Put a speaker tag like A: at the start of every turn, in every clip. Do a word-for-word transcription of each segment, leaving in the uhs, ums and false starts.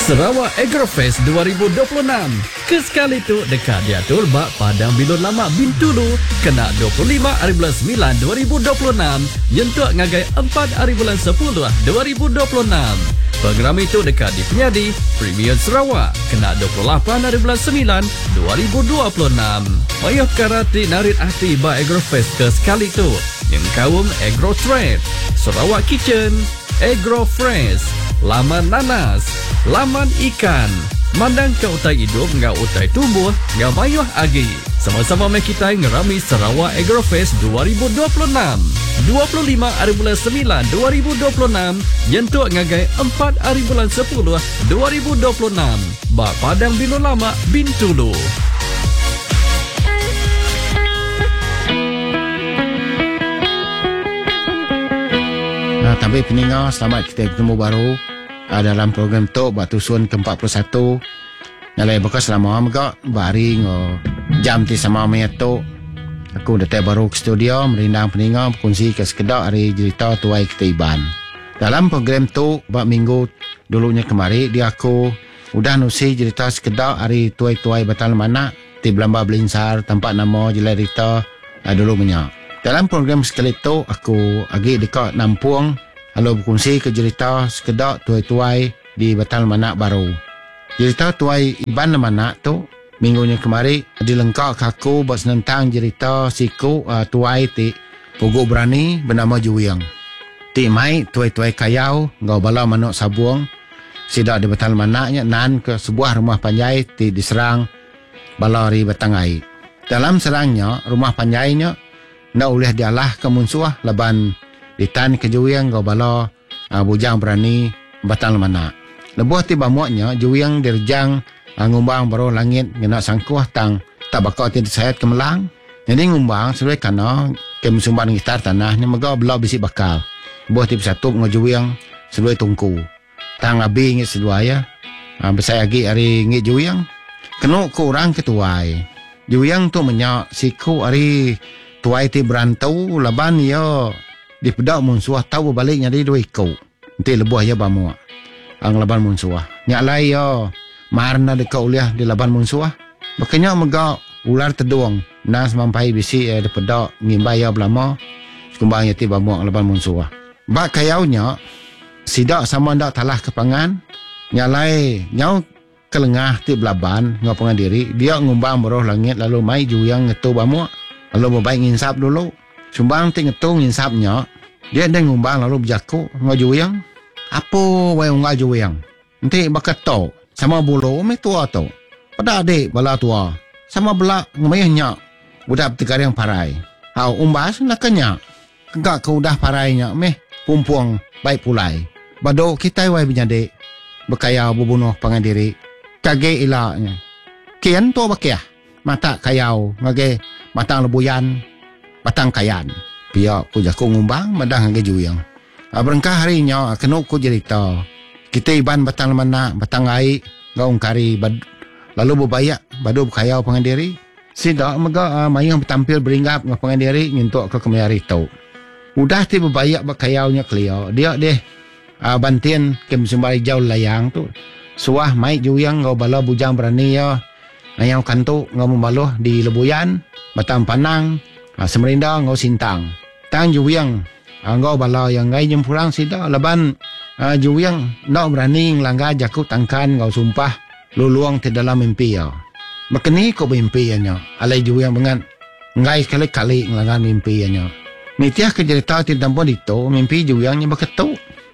A: Sarawak Agrofest dua ribu dua puluh enam. Kesekali tu dekat diatur bak Padang Bilun Lama Bintulu kena dua puluh lima hari bulan sembilan dua ribu dua puluh enam yentuk ngagai empat hari bulan sepuluh dua ribu dua puluh enam. Program itu dekat di Penyadi Premier Sarawak kena dua puluh lapan hari bulan sembilan dua ribu dua puluh enam. Ayuh karati narit hati bak Agrofest kesekali tu yang kaum Agro Trade, Sarawak Kitchen, Agro Fresh, Laman Nanas, Laman Ikan, mandang ke utai hidup ngau utai tumbuh ngau mayuh agi. Sama-sama mai kita ngerami Sarawak Agrofest dua ribu dua puluh enam. dua puluh lima hari bulan sembilan dua ribu dua puluh enam yentuk ngagai empat hari bulan sepuluh dua ribu dua puluh enam. Bak Padang Bilun Lama Bintulu.
B: Nah, tapi peningat selamat kita bertemu baru uh, dalam program tu batu sun ke empat puluh satu. Nalai bekas selama juga baring oh, jam ti sama mai tu. Aku datang baru ke studio merindang peningat berkongsi ke sekedar hari cerita tuai kita Iban. Dalam program tu bak minggu dulunya kemari dia aku udah nusi cerita sekedar hari tuai-tuai batal mana ti Belamba Belinsar tempat nama jelai cerita uh, dulu banyak. Dalam program sekali tu aku agi dekat Nampung lalu berkongsi ke cerita sekedar tuai-tuai di Batal Manak baru. Cerita tuai Iban Manak tu minggunya kemari dilengkap aku buat tentang cerita siku uh, tuai ti Pogok Berani bernama Juwiang. Ti mai tuai-tuai kayau ngau bala manuk sabuang sidak di Batal Manaknya nan ke sebuah rumah panjai ti diserang bala ri Batangai. Dalam serangnya rumah panjainya nak oleh dialah ke munsuah laban ditan ke Juwiang ngau bala uh, bujang berani Batal Manak. Lebuh ti bamuaknya Juwiang dirjang uh, ngumbang baru langit ngena sangkuah tang tak bakal ti disayat ke Melang. Jadi ngumbang sesuai kana ke musumban gitar tanahnya mega bela bisi bakal. Lebuh ti bersatu ngau Juwiang sesuai tungku. Tang abi ngit sedua ya. Uh, besai lagi hari ngit Juwiang. Kena kurang ketuai. Juwiang tu menyak siku hari tuai ti berantau laban ya di pedak munsuah tahu baliknya di dua ikau. Nanti lebuh ya bamuak. Ang laban munsuah. Nyak lai ya marna dekat uliah di laban munsuah. Makanya mega ular teduang. Nas mampai bisi eh, di pedak ngimbai ya belama. Sekumbang ya ti bamuak laban munsuah. Bak kayaunya sidak sama ndak talah kepangan. Nyak lai nyau kelengah ti belaban ngau pengandiri. Dia ngumbang beroh langit lalu mai Juwiang ngetu bamuak. Lalu berbaik nginsap dulu. Sumbang ti ngetu nginsapnya. Dia ada ngumbang lalu berjaku ngau Juwiang. Apa wai ngau Juwiang? Nanti bakat tau. Sama bulu me tua tau. Pada adik bala tua. Sama belak ngemayahnya. Budak bertikar yang parai. Hau umbas nak kenyak. Kegak ke udah parainya meh. Pumpuang baik pulai. Bado kita wai benyadik. Berkaya bubunuh pangandiri. Kage ilaknya. Kian tua bakiah. Mata kayau. Ngage matang lebuyan, batang kayan. Pia ku jaku ngumbang, madang ngage Juwiang. Berengkah harinya, kena ku cerita. Kita Iban batang mana, batang aik, gaung kari, bad, lalu berbayak, badu berkayau pengandiri. Sidak mega uh, mayang bertampil beringgap dengan pengandiri, nyentuk ke kemari tau. Udah ti berbayak berkayaunya kelio. Dia deh, uh, bantian ke sembari jauh layang tu. Suah mai Juwiang, ngau bala bujang berani ya. Ngayau kantuk, ngau membaluh di lebuyan. Batang Panang, uh, Semerinda ngau Sintang. Tang Juwiang, uh, ngau bala yang ngai nyempulang sida laban uh, Juwiang nak berani ngelanggar jaku tangkan ngau sumpah luluang ti dalam mimpi ya. Makni ko mimpi nya. Alai Juwiang bengan ngai sekali-kali ngelanggar mimpi nya. Mitiah ke cerita ti dampun itu mimpi Juwiang nya beketu.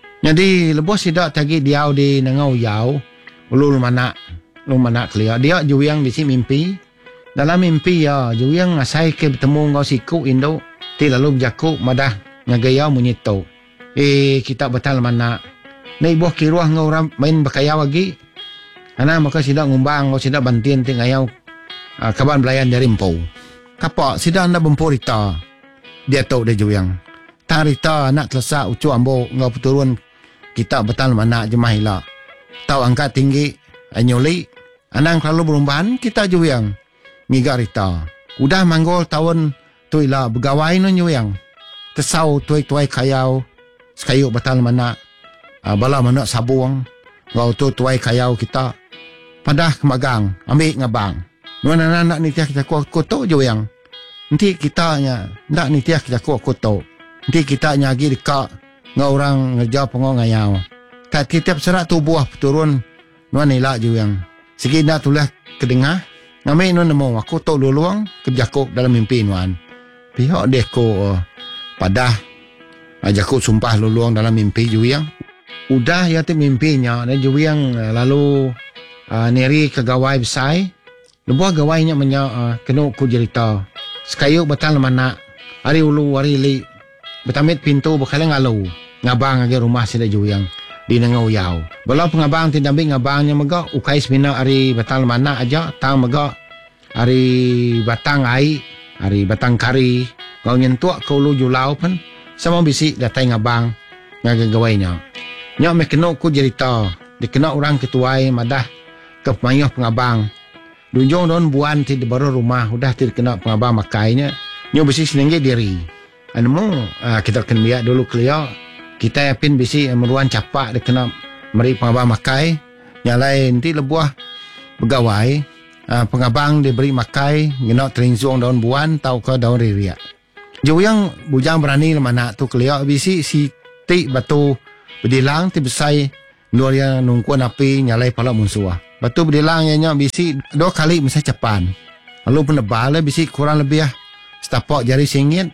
B: Jadi lebuh sida tagi diau di nangau yau ulul mana lu mana kelia dia Juwiang bisi mimpi. Dalam mimpi ya, Juwiang asai ke bertemu ngau siku Indo. Ti lalu berjaku madah ngagayau munyito. Eh, kita batal mana. Nai buah kiruah ngau ram main bakayau lagi. Ana maka sidak ngumbang ngau sidak bantian ti ngayau uh, kaban belayan dari empau. Kapak sidak anda bempur rita. Dia tahu dia Juwiang. Tang rita anak telesa ucu ambo ngau peturun kita batal mana jemah hila. Tahu angkat tinggi anyoli. Anang kalau berumbahan kita Juwiang. Miga rita. Udah manggol tahun tu ila begawai no Juwiang. Tesau tuai-tuai kayau. Sekayuk batal mana. Uh, bala mana sabuang. ngau tu tuai kayau kita padah kemagang ambil ngabang nuan anak ni tiak kita kuat koto je yang nanti kita nya ndak ni tiak kita kuat koto nanti kita nya lagi dekat ngau orang ngerja pengong ngayau tak tiap serat tu buah turun nuan ila je yang segi nak tulah kedengar ngamai nuan nemo aku tok luluang kejakok dalam mimpi nuan pihak deko uh, padah ajakok sumpah luluang dalam mimpi ju yang udah ya tu mimpinya dan ju yang uh, lalu uh, neri ke gawai besai lebuah gawainya menya uh, kena ku cerita sekayu batal mana hari ulu hari li betamit pintu bakalang alu ngabang agi rumah sila ju yang di nangau yau. Kalau pengabang tidak ambil ngabangnya megak ukai semina hari batal mana aja tang megak hari batang ai hari batang kari kau nyentuak kau lu julau pun sama bisi datai ngabang ngaga gawainya. Nyak me kena ku cerita dikena orang ketuai madah ke pengayuh pengabang. Dunjong don buan ti di baru rumah udah ti kena pengabang makainya. Nyo bisi senengge diri. Anemu uh, kita kena biak dulu kelia kita yapin bisi meruan capak dia kena meri pengabang makai yang lain nanti lebuah pegawai uh, pengabang diberi makai kena terinzong daun buan tau ke daun riria jo yang bujang berani mana tu keliak bisi si ti batu bedilang ti besai luar yang nungkuan api nyalai pala musuh batu bedilang yang bisi dua kali mesti capan lalu penebal bisi kurang lebih setapak jari singgit.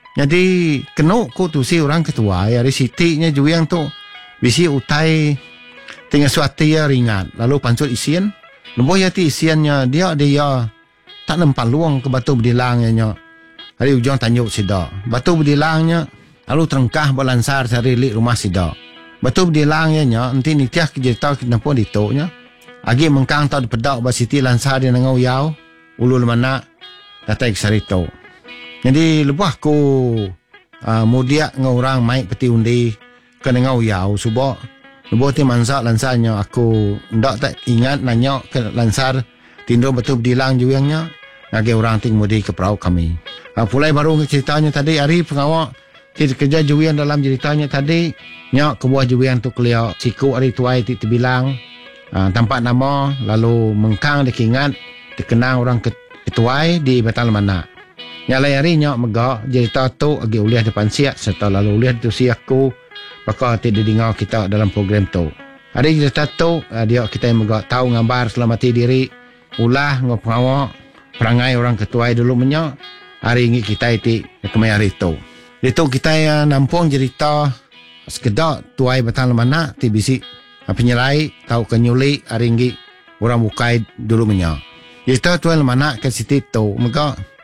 B: Jadi kena ku tu si orang ketua ya dari sitinya juga yang tu bisi utai tinggal suatu ya ringan lalu pancul isian lepas ya ti isiannya dia dia tak nampak luang ke batu berdilangnya nya hari ujung tanjuk sida batu berdilangnya lalu terengkah balansar cari lik rumah sida batu berdilangnya nya nanti nitiah kerja kenapa ditoknya agi mengkang tau dipedak ba siti lansar dia nangau yau ulul mana datai kesarito. Jadi lepas aku uh, mudia ngau orang mai peti undi kena ngau yau subok lepas ti mansak lansarnya aku ndak tak ingat nanya ke lansar tindo betul bedilang juangnya ngage orang ting mudi ke perahu kami. Uh, pulai baru ceritanya tadi hari pengawak kita kerja juang dalam ceritanya tadi nyak ke buah juang tu kelia siku hari tuai ti bilang uh, tampak nama lalu mengkang dikingat dikenang orang ketuai di batal mana. Nyalai hari nyak megak cerita tu agi uliah depan siak serta lalu uliah tu si aku bakal tidak dengar kita dalam program tu. Hari cerita tu dia kita yang megak tahu gambar selamati diri ulah ngau pengawak perangai orang ketuai dulu menyak hari ini kita itu kemai hari tu. Itu kita yang nampung cerita sekedar tuai batang mana ti bisi penyelai tahu kenyuli hari ini orang bukai dulu menyak. Cerita tuai mana ke situ tu megak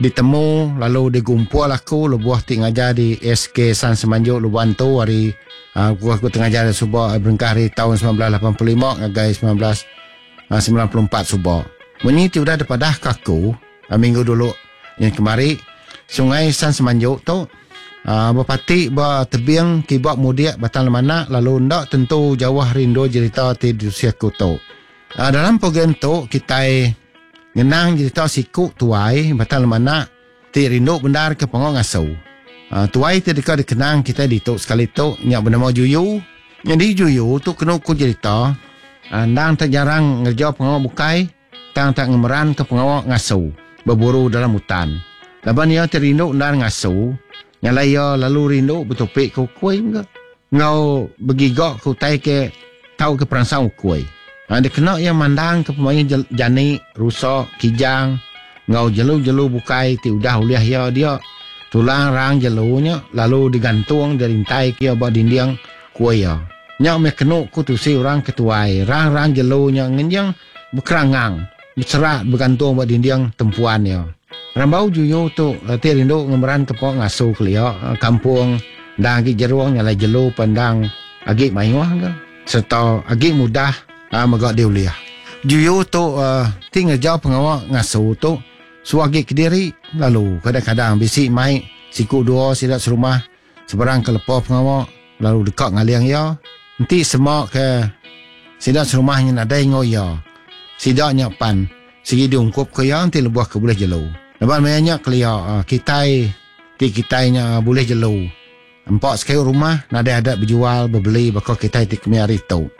B: ditemu lalu digumpul aku lebuah ti ngajar di S K San Semanjuk Luban tu hari uh, aku, aku tengah ajar subah berengkah hari tahun sembilan belas lapan puluh lima ngagai sembilan belas sembilan puluh empat subah bunyi ti udah depadah kaku uh, minggu dulu yang kemari sungai San Semanjuk tu uh, bapati ba tebiang kibak mudiak batang mana lalu ndak tentu jawah rindu cerita ti di usia ku tu uh, dalam program tu kita ngenang cerita siku tuai batal mana ti rindu bendar ke pengong asau. Uh, tuai ti dekat dikenang kita ditok sekali tu nyak bernama Juyu. Yang di Juyu tu kena ku cerita andang tak jarang ngerja pengawak bukai tang tak ngemeran ke pengawak ngasau berburu dalam hutan. Laban ia ti rindu bendar ngasau nyalai ia lalu rindu betopik ke kuih enggak ngau begigok ku tai ke tahu ke perangsang kuih. Ha, dia kena yang mandang ke pemain jani, rusak, kijang, ngau jelu-jelu bukai, ti udah uliah ya dia tulang rang jelunya, lalu digantung dari intai kia bawa dinding kuaya. Nyak me kena ku tu si orang ketuai, rang-rang jelunya ngenjang berkerangang, berserat bergantung bawa dinding tempuan ya. Rambau juyo tu, ti rindu ngemeran ke pok ngasuh kelia, kampung, dan agi jeruang nyalai jelu pandang, agi mayuah ke, serta agi mudah, Ah, magak dia uliah. Juyo tu uh, tinggal jauh pengawak ngasuh tu suagi ke diri lalu kadang-kadang bisi mai siku dua sidak serumah seberang ke lepas pengawak lalu dekat ngaliang ya nanti semak ke sidak serumahnya nadai ngoya sidaknya pan segi diungkup ke ya nanti lebuah ke boleh jelu lepas banyak kelia uh, kitai ti kitainya uh, boleh jelu empat sekali rumah nadai ada berjual berbeli bakal kitai ti kemiari tu.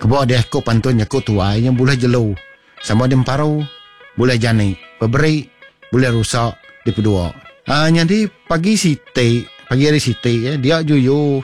B: Kebo dia ko pantun nya ko tuai yang boleh jelu. Sama dia paru, boleh jani, peberi, boleh rusak di pedua. Ah jadi pagi siti, pagi hari siti ya, dia juyu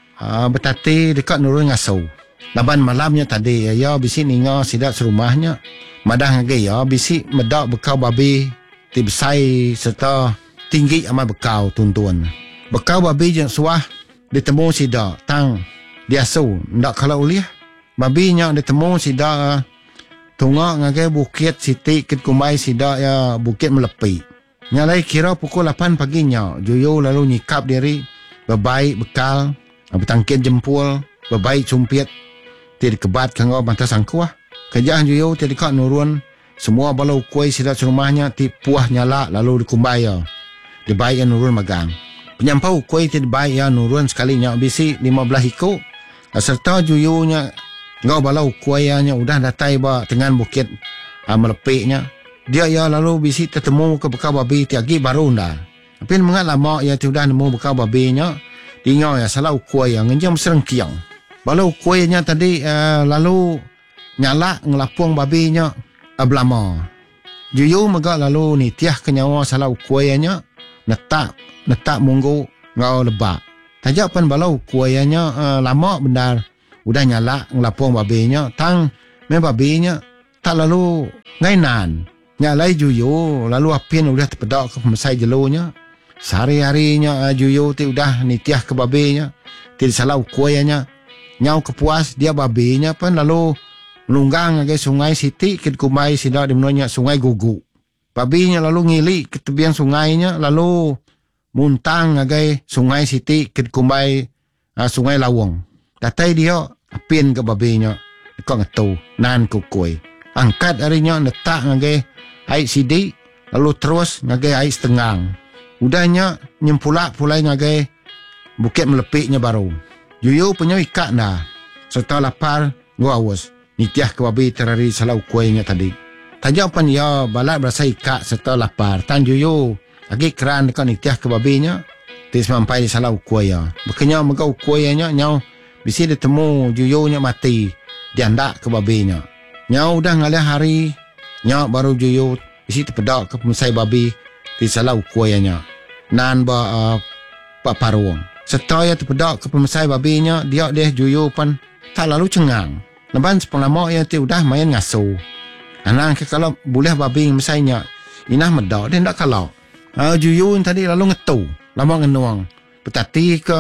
B: ah bertati dekat nurun ngasau. Laban malamnya tadi ya, ya bisi ninga sidak serumahnya. Madah ngage ya bisi medak bekau babi ti besai serta tinggi amat bekau tuntun. Bekau babi yang suah ditemu sidak tang diasu ndak kalau uliah. Babi nya ditemu sidak tungak ngage bukit siti kit kumbai sidak ya bukit melepi. Nyalai kira pukul lapan paginya juyu lalu nyikap diri berbaik bekal bertangkit jempul berbaik sumpit tidak kebat kanggo bantas sangkuah. Kerjaan juyu tidak nurun semua balau kuih sidak serumahnya ti puah nyala lalu dikumbai ya. Dibaik yang nurun magang. Penyampau kuih tidak baik ya nurun sekalinya bisi lima belas hiko. Serta juyunya ngau balau kuayanya udah datai ba dengan bukit uh, melepiknya. Dia ya lalu bisi ketemu ke bekau babi tiagi baru nda. Tapi mengat lama ya sudah nemu bekau babinya. Dingau ya salah kuay yang ngenjam serengkiang. Balau kuaynya tadi uh, lalu nyala ngelapung babinya uh, belama. Juyu megak lalu ni tiah kenyawa salah kuaynya netak netak munggu ngau lebak. Tajapan balau kuayanya uh, lama benar. Udah nyala ngelapung babinya tang me babinya tak lalu ngainan nyalai juyu lalu apin udah terpedak ke pemesai jelunya sehari-harinya uh, juyu ti udah nitiah ke babinya tidak salah kuayanya nyau kepuas dia babinya pun lalu melunggang ke sungai siti ke kumai sidak dimnonya sungai gugu babinya lalu ngili ke tebian sungainya lalu muntang ke sungai siti ke kumai uh, sungai lawang datai dia apin ke babinya kau ngetu nan kukui angkat harinya letak ngagai air sidik lalu terus ngagai air setengah udahnya nyempulak pulai ngagai bukit melepiknya baru juyu punya ikat dah serta lapar gua awas nitiah ke babi terari salau kuenya tadi tajapan ya balat berasa ikat serta lapar tan juyu lagi keran dekat nitiah ke babinya tis sampai di salau kuenya bekenya megau kuenya nyau bisi ditemu juyunya mati diandak ke babinya. Nyau udah ngalah hari nyau baru juyu bisi terpedak ke pemesai babi di salau kuayanya. Nan ba uh, pak paruang. Setelah terpedak ke pemesai babinya dia deh juyu pan tak lalu cengang. Leban sepelama ya ti udah main ngasuh. Anang ke kalau boleh babi mesainya inah medak dia ndak kalau. Uh, juyu tadi lalu ngetu, lama ngenuang. Petati ke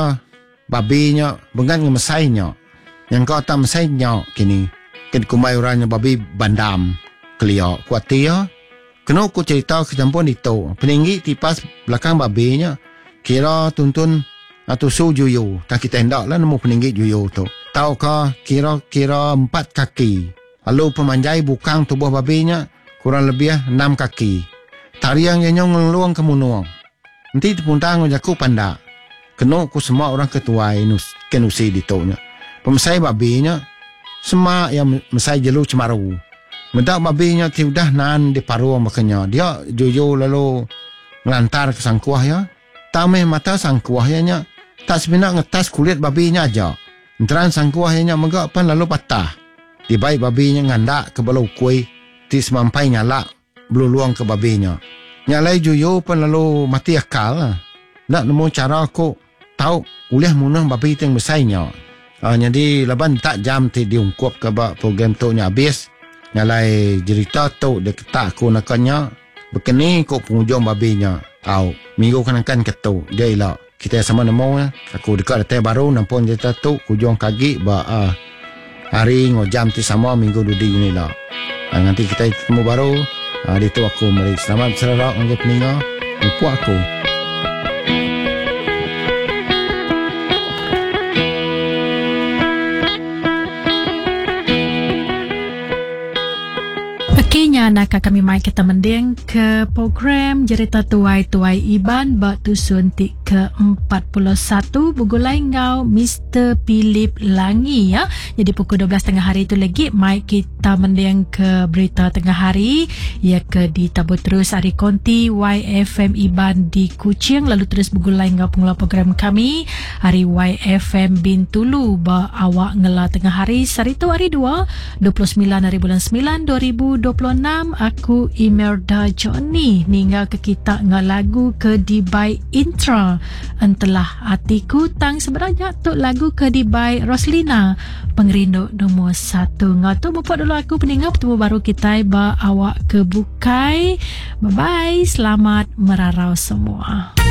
B: babinya bengan ngemesainya yang kau tak mesainya kini ken kumai orangnya babi bandam kelio kuatia kena ku cerita kecampur itu peninggi tipas belakang babinya kira tuntun atau su juyu tak kita hendak lah nemu peninggi juyu tu tahu kah kira-kira empat kaki lalu pemanjai bukang tubuh babinya kurang lebih enam kaki tariang yang ngeluang kemunuang nanti tepuntang jaku pandak kena ku semua orang ketua inus kenusi ditonya. Pemesai babinya semua yang mesai jelu cemaru. Medak babinya tiudah nan di paru makanya dia juju lalu ngelantar ke sangkuah ya. Tameh mata sangkuahnya tak sebenar ngetas kulit babinya aja. Enteran sangkuahnya megak pan lalu patah. Di baik babinya ngandak ke balau kuih ti semampai nyala beluluang ke babinya. Nyalai juju pan lalu mati akal lah. Nak nemu cara aku tahu uliah munah babi yang besarnya. Uh, jadi laban tak jam ti diungkap ke bak program tu nya habis. Nyalai cerita tu dia ketak aku nakanya. Bekeni ko penghujung babinya. Au minggu kanakan ketu. Dia elak. Kita sama nemu ya. Aku dekat datang baru nampun cerita tu hujung kaki bak uh, hari ngo jam ti sama minggu dudi ni lah. Uh, nanti kita ketemu baru. Uh, di tu aku mari selamat berserak dengan peninga. Lupa aku.
C: Nak kami mai kita mending ke program cerita tuai-tuai Iban bak tusun tik ke empat puluh satu Bugulai Ngau Mister Philip Langi ya. Jadi pukul dua belas tengah hari itu lagi mai kita mendiang ke berita tengah hari ya ke ditabur terus Ari Konti Y F M Iban di Kuching, lalu terus Bugulai Ngau pengelola program kami Hari Y F M Bintulu ba awak ngela tengah hari Sarito hari dua dua puluh sembilan hari bulan sembilan dua ribu dua puluh enam. Aku Imelda Johnny ninggal ke kita ngah lagu ke Dibai Intra Entelah Hatiku tang sebenarnya tu lagu ke Dibai Roslina pengerindu nombor satu. Ngah tu buat dulu aku peninggal bertemu baru kita ba awak ke Bukai. Bye bye, selamat merarau semua.